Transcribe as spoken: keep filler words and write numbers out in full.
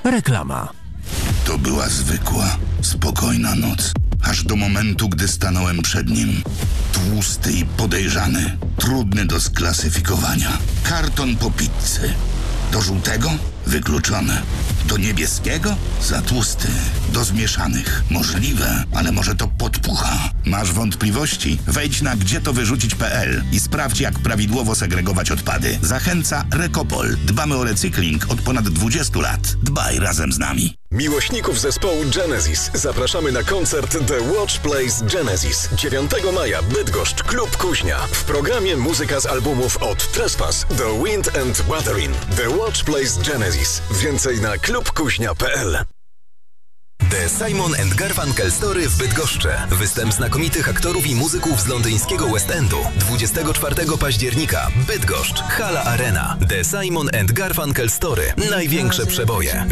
Reklama. To była zwykła, spokojna noc. Aż do momentu, gdy stanąłem przed nim. Tłusty i podejrzany. Trudny do sklasyfikowania. Karton po pizzy. Do żółtego? Wykluczone. Do niebieskiego? Za tłusty. Do zmieszanych? Możliwe, ale może to podpucha. Masz wątpliwości? Wejdź na gdzie to wyrzucić kropka p l i sprawdź, jak prawidłowo segregować odpady. Zachęca Recopol. Dbamy o recykling od ponad dwudziestu lat. Dbaj razem z nami. Miłośników zespołu Genesis zapraszamy na koncert The Watch Plays Genesis. dziewiątego maja Bydgoszcz, Klub Kuźnia. W programie muzyka z albumów od Trespass, The Wind and Wuthering. The Watch Plays Genesis. Więcej na klub kuźnia kropka p l. The Simon and Garfunkel Story w Bydgoszczy. Występ znakomitych aktorów i muzyków z londyńskiego West Endu. dwudziestego czwartego października. Bydgoszcz. Hala Arena. The Simon and Garfunkel Story. Największe przeboje.